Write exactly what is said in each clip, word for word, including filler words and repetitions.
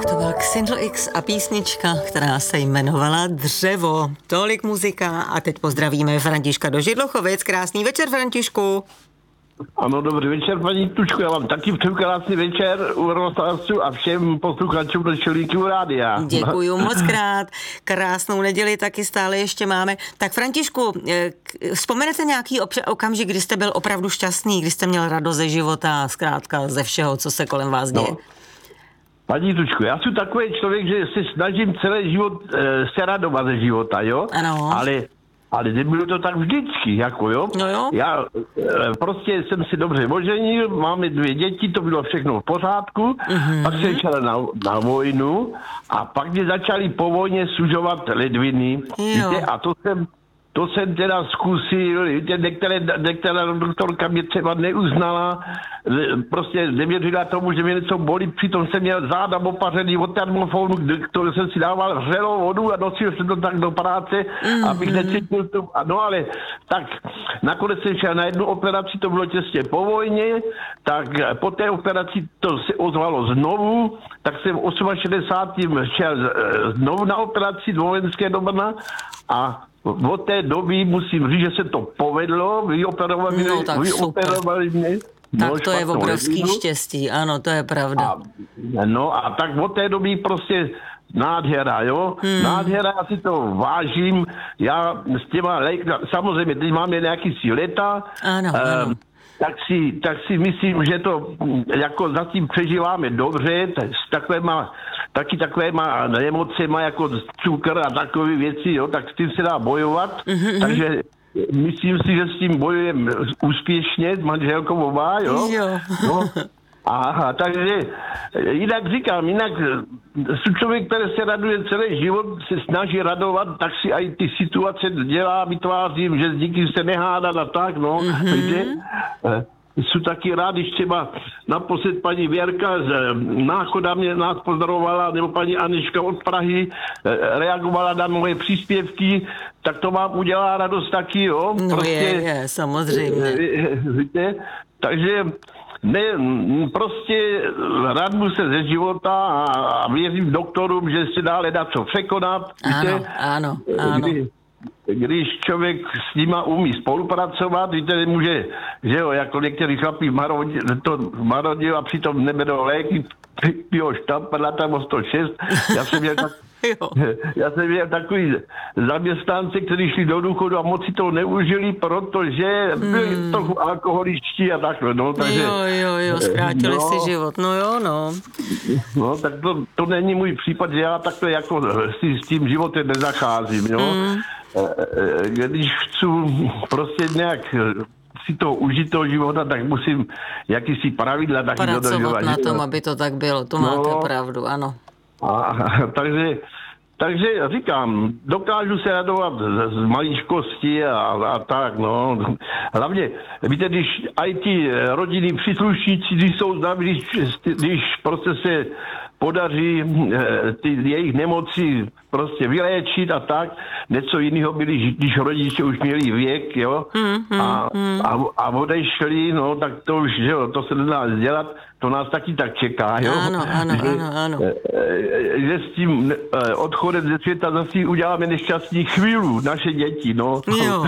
To byl Xindl X a písnička, která se jmenovala Dřevo. Tolik muzika a teď pozdravíme Františka do Židlochovic. Krásný večer, Františku. Ano, dobrý večer, paní Tučko, já vám taky přeju krásný večer u rozhlasu a všem posluchačům do Čelíku rádia. Děkuju moc krát, krásnou neděli taky stále ještě máme. Tak Františku, vzpomenete nějaký okamžik, kdy jste byl opravdu šťastný, kdy jste měl radost ze života, zkrátka ze všeho, co se kolem vás děje? No. Paní Tučko, já jsem takový člověk, že se snažím celý život e, se radovat ze života, jo? Ano. Ale Ale nebylo to tak vždycky, jako jo. No jo. Já e, prostě jsem si dobře oženil, máme dvě děti, to bylo všechno v pořádku, mm-hmm. pak jsem šel na, na vojnu a pak mě začali po vojně sužovat ledviny. Víte, a to jsem, to jsem teda zkusil, víte, některé, některá doktorka mě třeba neuznala, prostě nevěřila tomu, že mě něco bolí, přitom jsem měl záda opařený od termofonu, který jsem si dával vřelou vodu a nosil jsem to tak do práce, mm-hmm. abych necítil to. No ale tak nakonec jsem šel na jednu operaci, to bylo těsně po vojně, tak po té operaci to se ozvalo znovu, tak jsem v šedesátém osmém šel znovu na operaci do vojenské domana a od té doby musím říct, že se to povedlo, vyoperovali mě. No tak vyoperovali mě. Tak No, to je obrovský ledvinu. Štěstí, ano, to je pravda. A, no a tak od té doby prostě nádhera, jo? Hmm. Nádhera, já si to vážím, já s těma, samozřejmě, teď máme nějaký si leta, ano, um, ano. Tak si, tak si myslím, že to jako zatím přežíváme dobře, takové má, taky takové má nemoci, má jako cukr a takové věci, jo, tak s tím se dá bojovat, mm-hmm. takže myslím si, že s tím bojujeme úspěšně, s manželkou oba, jo. jo. No. Aha, takže jinak říkám, jinak člověk, který se raduje celý život, se snaží radovat, tak si i ty situace dělá, vytvářím, že díky se nehádá a tak, no. Mm-hmm. Víte? Jsou taky rád, když třeba naposled paní Věrka z Náchoda mě nás pozdravovala, nebo paní Anička od Prahy reagovala na moje příspěvky, tak to vám udělá radost taky, jo. No prostě, je, je, samozřejmě. Víte? Takže ne, prostě radnu se ze života a, a věřím doktorům, že se dá hledat co překonat. Ano, víte? ano, ano. Kdy, když člověk s nima umí spolupracovat, víte, nemůže, že jo, jako některý chlapí marodí, to marodí a přitom neberou léky, pijou štamperla tam o sto šest. Já jsem měl tak, já jsem měl takový zaměstnance, kteří šli do důchodu a moc si to neužili, protože byli hmm. trochu alkoholičtí a takhle, no, takže... Jo, jo, jo, zkrátili no, si život, no jo, no. No, tak to, to není můj případ, že já takhle jako si s tím životem nezacházím, jo. Hmm. Když chci prostě nějak si to užít toho života, tak musím jakýsi pravidla taky dodržovat. Pracovat na tom, aby to tak bylo, to máte no, pravdu, ano. A, takže, takže říkám, dokážu se radovat z, z maličkosti a, a tak, no. Hlavně, víte, když i ty rodiny příslušníci, když jsou zdraví, když, když prostě se podaří ty jejich nemoci prostě vyléčit a tak. Něco jiného byli, když rodiče už měli věk, jo, mm, mm, a, mm. a, a odešli, no, tak to už, jo, to se nedá dělat, to nás taky tak čeká, jo. Ano, ano, že, ano, ano. Že s tím odchodem ze světa zase uděláme nešťastný chvíli, naše děti, no. Jo.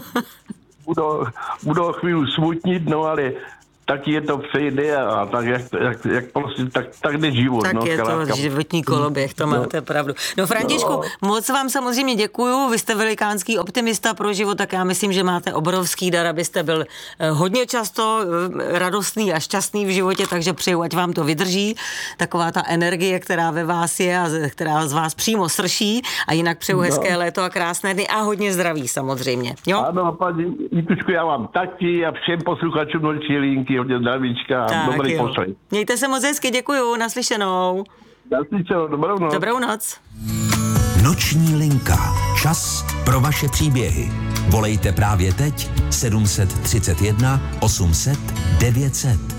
budou, budou chvíli smutnit, no, ale taky je to přejde a tak, jak, jak, jak prostě, tak, tak jde život. Tak no, je zkrátka. To životní koloběh, to máte no. pravdu. No Františku, no. moc vám samozřejmě děkuju, vy jste velikánský optimista pro život, tak já myslím, že máte obrovský dar, abyste byl hodně často radostný a šťastný v životě, takže přeju, ať vám to vydrží, taková ta energie, která ve vás je a která z vás přímo srší a jinak přeju no. hezké léto a krásné dny a hodně zdraví samozřejmě. Jo? Ano, paní Jituško, já vám taky a všem posluchačům Noční linky hodně zdravíčka a dobrý poslech. Mějte se moc hezky, děkuju, naslyšenou. Naslyšenou, dobrou noc. Dobrou noc. Noční linka. Čas pro vaše příběhy. Volejte právě teď sedm set třicet jedna osm set devět set.